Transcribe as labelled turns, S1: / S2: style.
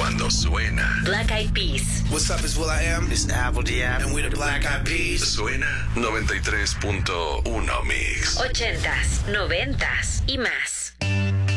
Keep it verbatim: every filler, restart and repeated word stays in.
S1: cuando suena.
S2: Black Eyed Peas.
S3: What's up, it's Will I Am.
S4: It's Apple Diab.
S3: And we're the Black Eyed Peas.
S1: Suena noventa y tres punto uno Mix.
S2: Ochentas, noventas y más.